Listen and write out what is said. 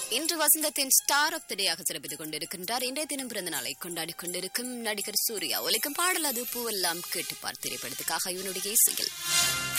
இன்று வசந்தத்தின் star of the டேயாக சிறப்பித்துக் கொண்டிருக்கின்றார். இன்றைய தினம் பிறந்த நாளை கொண்டாடி கொண்டிருக்கும் நடிகர் சூர்யா. ஒலிக்கும் பாடல் அது பூவெல்லாம் கேட்டு பார்த்திரைப்படத்துக்காக இவனுடைய இசையில்